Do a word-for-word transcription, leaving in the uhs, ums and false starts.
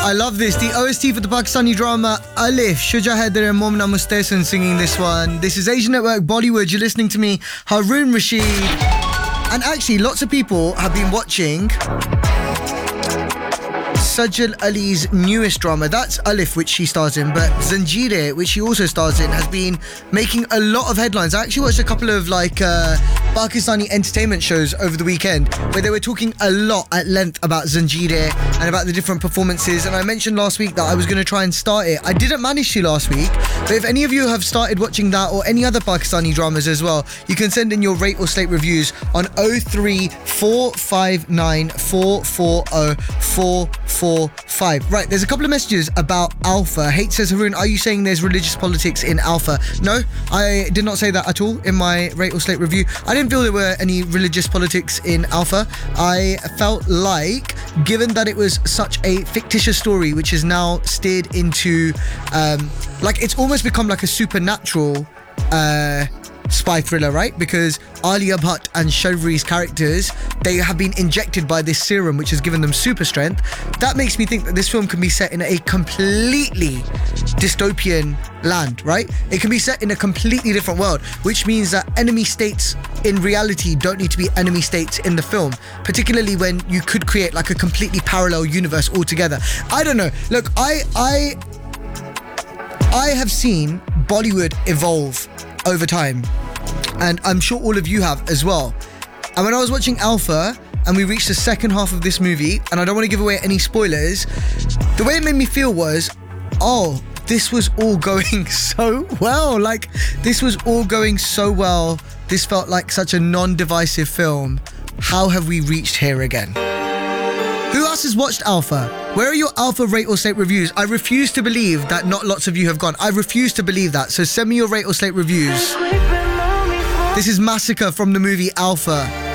I love this. The O S T for the Pakistani drama Alif, Shuja Haider and Momna Mustahsan singing this one. This is Asian Network Bollywood. You're listening to me, Haroon Rashid. And actually, lots of people have been watching Sajjal Ali's newest drama. That's Alif, which she stars in, but Zanjeer, which she also stars in, has been making a lot of headlines. I actually watched a couple of like uh, Pakistani entertainment shows over the weekend where they were talking a lot at length about Zanjeer and about the different performances. And I mentioned last week that I was going to try and start it. I didn't manage to last week, but if any of you have started watching that or any other Pakistani dramas as well, you can send in your rate or slate reviews on oh three four five nine four four oh four four five. Right, there's a couple of messages about Alpha. Hate says, Haroon, are you saying there's religious politics in Alpha? No, I did not say that at all in my rate or slate review. I didn't feel there were any religious politics in Alpha. I felt like, given that it was such a fictitious story which is now steered into um, like it's almost become like a supernatural uh spy thriller, right? Because Alia Bhatt and Shawri's characters, they have been injected by this serum which has given them super strength. That makes me think that this film can be set in a completely dystopian land, right? It can be set in a completely different world, which means that enemy states in reality don't need to be enemy states in the film, particularly when you could create like a completely parallel universe altogether. I don't know. Look, I I I have seen Bollywood evolve over time, and I'm sure all of you have as well. And when I was watching Alpha and we reached the second half of this movie, and I don't want to give away any spoilers, the way it made me feel was, oh, this was all going so well. Like, this was all going so well. This felt like such a non-divisive film. How have we reached here again? Who else has watched Alpha? Where are your Alpha rate or slate reviews? I refuse to believe that not lots of you have gone. I refuse to believe that. So send me your rate or slate reviews. This is Massacre from the movie Alpha.